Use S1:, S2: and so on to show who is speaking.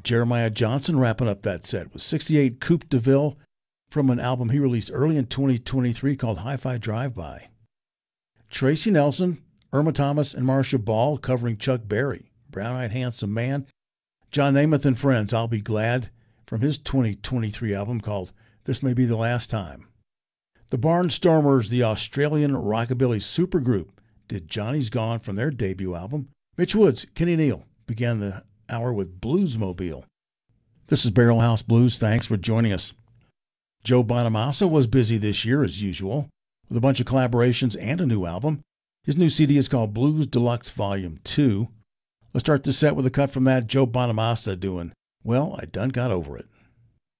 S1: Jeremiah Johnson wrapping up that set with 68 Coupe de Ville from an album he released early in 2023 called Hi-Fi Drive-By. Tracy Nelson, Irma Thomas, and Marcia Ball covering Chuck Berry, Brown-Eyed Handsome Man. John Namath and Friends, I'll Be Glad, from his 2023 album called This May Be the Last Time. The Barnstormers, the Australian rockabilly supergroup, did Johnny's Gone from their debut album. Mitch Woods, Kenny Neal began the hour with Bluesmobile. This is Barrel House Blues. Thanks for joining us. Joe Bonamassa was busy this year as usual with a bunch of collaborations and a new album. His new CD is called Blues Deluxe Volume 2. Let's start this set with a cut from that. Joe Bonamassa doing Well, I Done Got Over It.